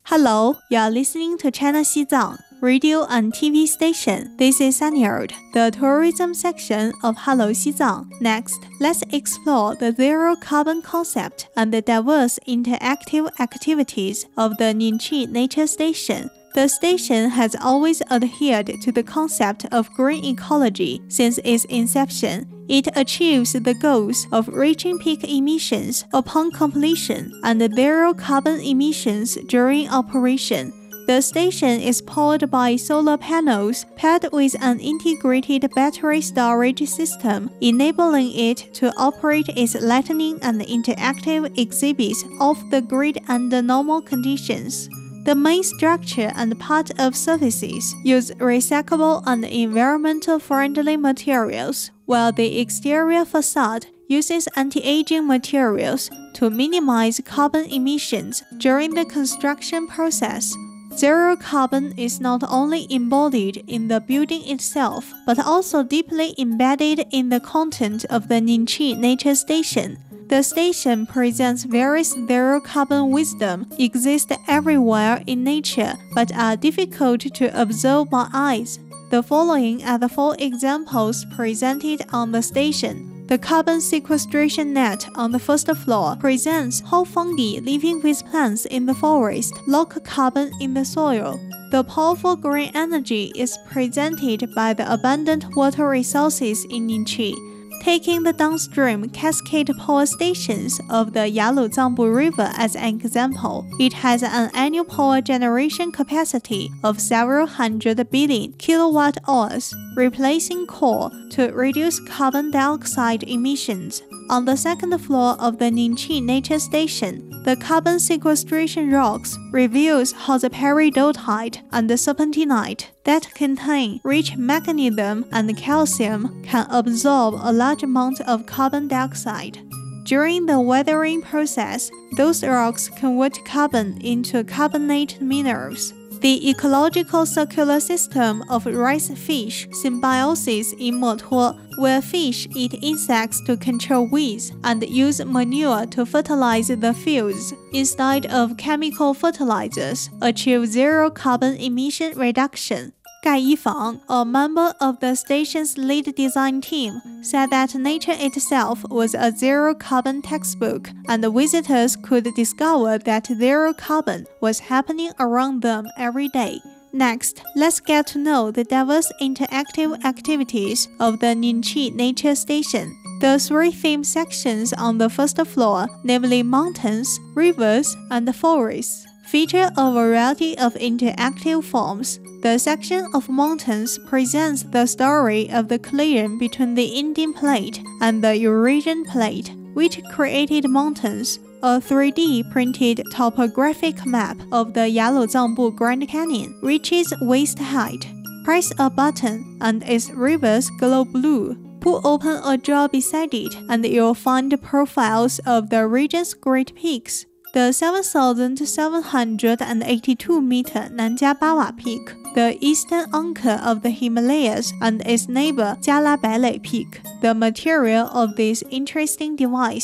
Hello, you are listening to China Xizang radio and TV station. This is Sanyard, the tourism section of Hello Xizang. Next, let's explore the zero carbon concept and the diverse interactive activities of the Ningqi Nature Station. The station has always adhered to the concept of green ecology since its inception. It achieves the goals of reaching peak emissions upon completion and zero carbon emissions during operation. The station is powered by solar panels paired with an integrated battery storage system, enabling it to operate its lightning and interactive exhibits off the grid under normal conditions. The main structure and part of surfaces use recyclable and environmental-friendly materials, while the exterior facade uses anti-aging materials to minimize carbon emissions during the construction process. Zero carbon is not only embodied in the building itself, but also deeply embedded in the content of the Ningqi Nature Station. The station presents various zero-carbon wisdom exist everywhere in nature but are difficult to observe by eyes. The following are the 4 examples presented on the station. The carbon sequestration net on the first floor presents how fungi living with plants in the forest lock carbon in the soil. The powerful green energy is presented by the abundant water resources in Ningqi. Taking the downstream cascade power stations of the Yaluzangbu River as an example, it has an annual power generation capacity of several hundred billion kilowatt-hours, replacing coal to reduce carbon dioxide emissions. On the second floor of the Ningqi Nature Station, the carbon sequestration rocks reveals how the peridotite and the serpentinite that contain rich magnesium and calcium can absorb a large amount of carbon dioxide. During the weathering process, those rocks convert carbon into carbonate minerals. The ecological circular system of rice fish symbiosis in Motuo, where fish eat insects to control weeds and use manure to fertilize the fields instead of chemical fertilizers, achieve zero carbon emission reduction. Gai Yifang, a member of the station's lead design team, said that nature itself was a zero-carbon textbook, and visitors could discover that zero carbon was happening around them every day. Next, let's get to know the diverse interactive activities of the Ningqi Nature Station. The 3 theme sections on the first floor, namely mountains, rivers, and forests, feature a variety of interactive forms. The section of mountains presents the story of the collision between the Indian Plate and the Eurasian Plate, which created mountains. A 3D printed topographic map of the Yaluzangbu Grand Canyon reaches waist height. Press a button and its rivers glow blue. Pull open a jar beside it and you'll find profiles of the region's great peaks. The 7,782-meter Nanjia Peak, the eastern anchor of the Himalayas, and its neighbor Jala Bailey Peak. The material of this interesting device